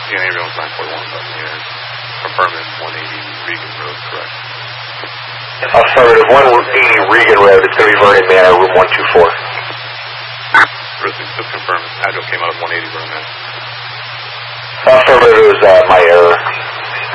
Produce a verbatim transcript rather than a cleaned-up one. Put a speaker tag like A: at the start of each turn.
A: Yeah, ambulance nine forty-one, but yeah. Confirm it's one eighty Regan Road, correct?
B: Affirmative, one eighty Regan Road. It's going to be Vernon Manor, room one two four.
A: Terrific. Just confirm. Agile came out of one eighty Vernon Manor.
B: Affirmative, it was uh, my error.